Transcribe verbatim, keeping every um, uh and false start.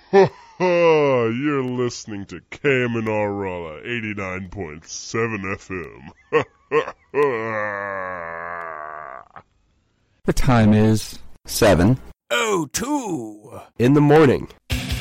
You're listening to Kamanarala eighty-nine point seven F M. The time is Seven. Oh, two. In the morning.